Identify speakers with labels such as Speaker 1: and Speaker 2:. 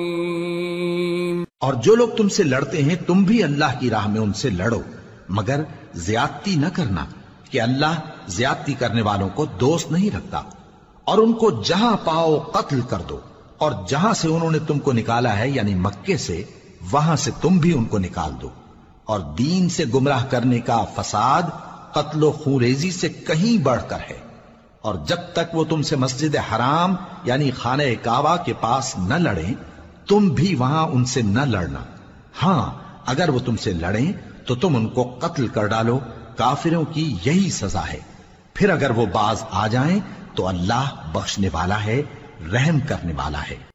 Speaker 1: और जो लोग तुमसे लड़ते हैं तुम भी अल्लाह की राह में उनसे लड़ो, मगर ज्यादती न करना कि अल्लाह ज्यादती करने वालों को दोस्त नहीं रखता। और उनको जहां पाओ कत्ल कर दो, और जहां से उन्होंने तुमको निकाला है यानी मक्के से, वहां से तुम भी उनको निकाल दो। और दीन से गुमराह करने का फसाद कत्लो खूरेजी से कहीं बढ़कर है। और जब तक वो तुमसे मस्जिद हराम यानी खाने काबा के पास न लड़ें, तुम भी वहां उनसे न लड़ना। हां, अगर वो तुमसे लड़ें तो तुम उनको कत्ल कर डालो। काफिरों की यही सजा है। फिर अगर वो बाज आ जाएं तो अल्लाह बख्शने वाला है, रहम करने वाला है।